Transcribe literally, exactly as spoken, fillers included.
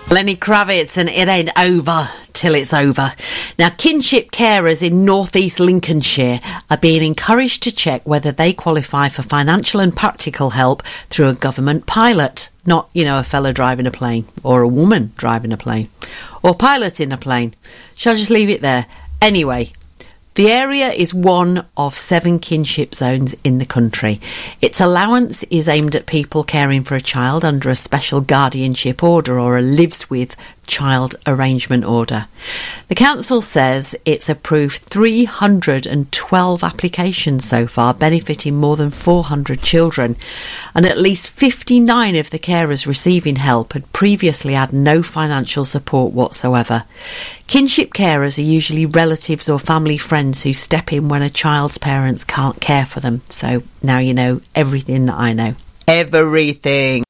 Lenny Kravitz and It Ain't Over Till It's Over. Now, kinship carers in North East Lincolnshire are being encouraged to check whether they qualify for financial and practical help through a government pilot. Not, you know, a fella driving a plane or a woman driving a plane or piloting a plane. Shall I just leave it there? Anyway, the area is one of seven kinship zones in the country. Its allowance is aimed at people caring for a child under a special guardianship order or a lives with child arrangement order. The council says it's approved three hundred twelve applications so far, benefiting more than four hundred children, and at least fifty-nine of the carers receiving help had previously had no financial support whatsoever. Kinship carers are usually relatives or family friends who step in when a child's parents can't care for them. So now you know everything that I know. Everything.